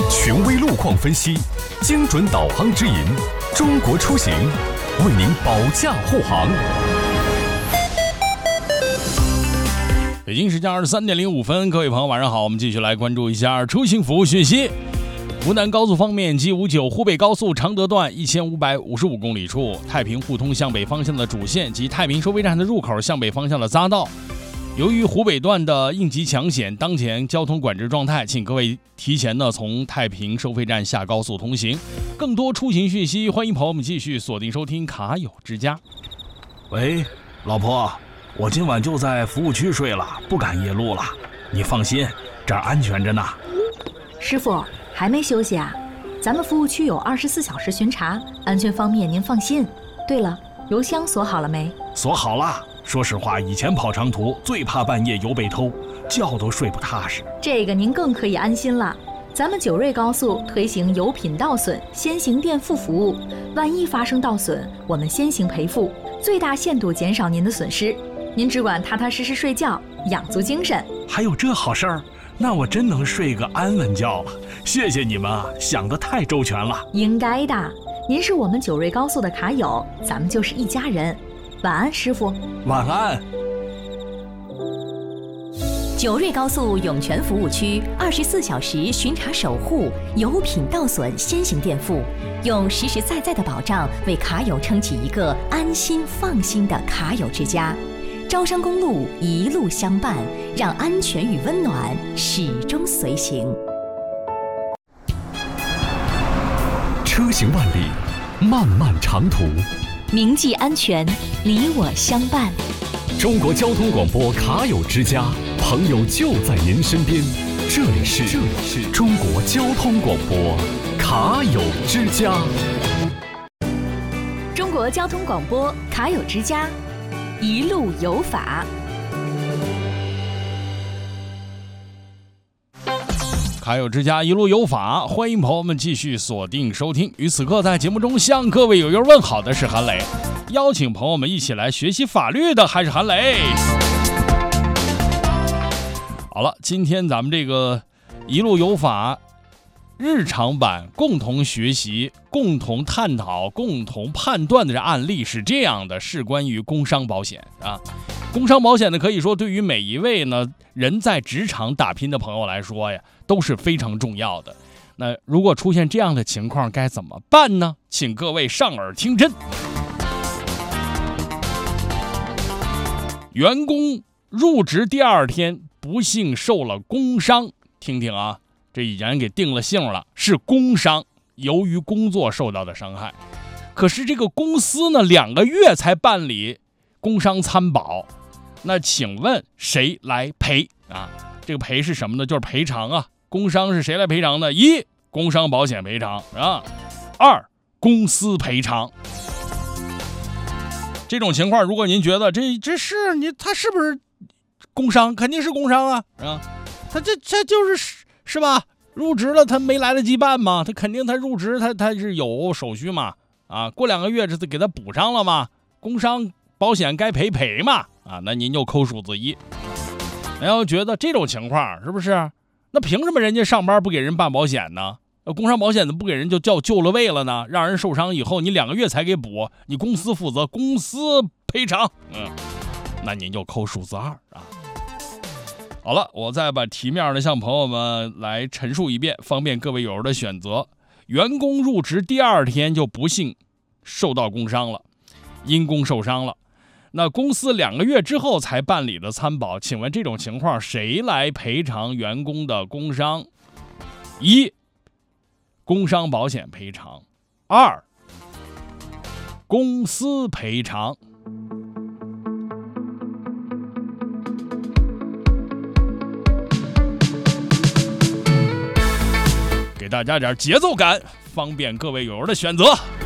权威路况分析，精准导航指引，中国出行为您保驾护航。 北京时间23:05，各位朋友晚上好，我们继续来关注一下出行服务讯息。湖南高速方面，G59湖北高速常德段1555公里处，太平互通向北方向的主线及太平收费站的入口向北方向的匝道，由于湖北段的应急抢险，当前交通管制状态，请各位提前从太平收费站下高速通行。更多出行讯息，欢迎朋友们继续锁定收听卡友之家。 喂，老婆，我今晚就在服务区睡了，不赶夜路了。你放心，这儿安全着呢。 师傅还没休息啊？咱们服务区有24小时巡查，安全方面您放心。对了，油箱锁好了没？ 锁好了。说实话，以前跑长途最怕半夜油被偷，觉都睡不踏实。 这个您更可以安心了。咱们九瑞高速推行油品倒损先行垫付服务，万一发生倒损，我们先行赔付，最大限度减少您的损失。您只管踏踏实实睡觉，养足精神。 还有这好事儿？那我真能睡个安稳觉了。谢谢你们啊，想得太周全了。 应该的，您是我们九瑞高速的卡友，咱们就是一家人。晚安，师傅。 晚安。 九瑞高速涌泉服务区24小时巡查守护，油品倒损先行垫付，用实实在在的保障为卡友撑起一个安心放心的卡友之家。招商公路一路相伴，让安全与温暖始终随行。 车行万里，漫漫长途， 铭记安全，你我相伴。 中国交通广播卡友之家，朋友就在您身边。这里是中国交通广播卡友之家。 中国交通广播卡友之家，一路有法。 卡友之家一路有法，欢迎朋友们继续锁定收听。与此刻在节目中向各位友友问好的是韩磊，邀请朋友们一起来学习法律的还是韩磊。好了，今天咱们这个一路有法日常版共同学习、共同探讨、共同判断的案例是这样的，是关于工伤保险啊。工伤保险呢，可以说对于每一位呢人在职场打拼的朋友来说呀，都是非常重要的。那如果出现这样的情况该怎么办呢？请各位上耳听真。员工入职第2天不幸受了工伤，听听啊，这已然给定了性了，是工伤，由于工作受到的伤害。可是这个公司呢2个月才办理工伤参保，那请问谁来赔啊？这个赔是什么呢？就是赔偿啊。工伤是谁来赔偿呢？1. 工伤保险赔偿啊，2. 公司赔偿。这种情况，如果您觉得这是他是不是工伤？肯定是工伤啊，他这就是吧？入职了他没来得及办嘛，他肯定他入职他是有手续嘛，啊，过2个月这给他补上了嘛，工伤保险该赔嘛，啊，那您就扣数字1。然后觉得这种情况是不是？那凭什么人家上班不给人办保险呢？工伤保险的不给人就叫救了位了呢？让人受伤以后你2个月才给补，你公司负责，公司赔偿，那您就扣数字2啊。好了，我再把题面的向朋友们来陈述一遍，方便各位友的选择。员工入职第2天就不幸受到工伤了，因公受伤了，那公司2个月之后才办理的参保，请问这种情况谁来赔偿员工的工伤？1. 工伤保险赔偿， 2. 公司赔偿。给大家点节奏感，方便各位友友的选择。